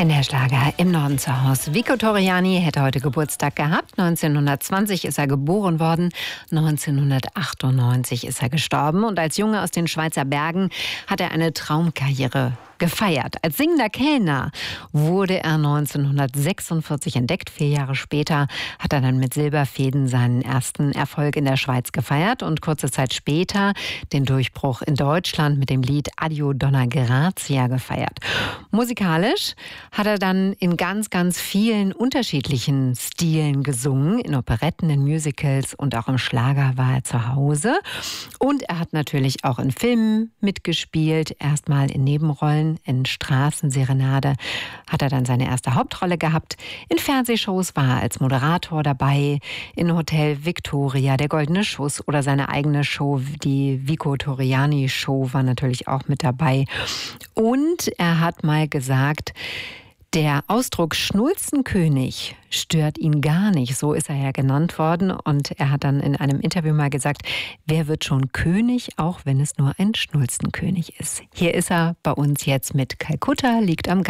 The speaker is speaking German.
In der Schlager im Norden zu Hause. Vico Torriani hätte heute Geburtstag gehabt. 1920 ist er geboren worden. 1998 ist er gestorben. Und als Junge aus den Schweizer Bergen hat er eine Traumkarriere gefeiert. Als singender Kellner wurde er 1946 entdeckt. 4 Jahre später hat er dann mit Silberfäden seinen ersten Erfolg in der Schweiz gefeiert und kurze Zeit später den Durchbruch in Deutschland mit dem Lied Addio Donna Grazia gefeiert. Musikalisch hat er dann in ganz, ganz vielen unterschiedlichen Stilen gesungen. In Operetten, in Musicals und auch im Schlager war er zu Hause. Und er hat natürlich auch in Filmen mitgespielt, erstmal in Nebenrollen. In Straßenserenade hat er dann seine erste Hauptrolle gehabt. In Fernsehshows war er als Moderator dabei. In Hotel Victoria, der Goldene Schuss oder seine eigene Show, die Vico Torriani Show, war natürlich auch mit dabei. Und er hat mal gesagt, der Ausdruck Schnulzenkönig stört ihn gar nicht. So ist er ja genannt worden. Und er hat dann in einem Interview mal gesagt, wer wird schon König, auch wenn es nur ein Schnulzenkönig ist. Hier ist er bei uns jetzt mit Kalkutta liegt am